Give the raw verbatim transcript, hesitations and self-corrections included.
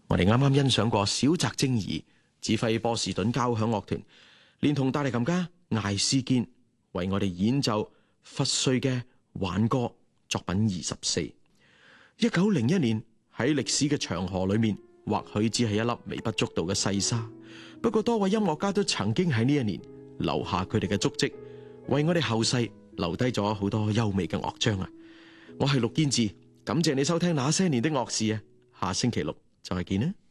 我哋啱啱欣賞過小澤征爾指揮波士頓交響樂團，連同大提琴家艾斯堅為我哋演奏佛瑞嘅輓歌作品二十四。一九零一年喺歷史嘅長河裏面，或許只係一粒微不足道嘅細沙，不過多位音樂家都曾經喺呢一年留下佢哋嘅足跡，為我哋後世留低咗好多優美嘅樂章啊！我係陸堅志，感謝你收聽那些年的樂事啊！下星期六再見啦。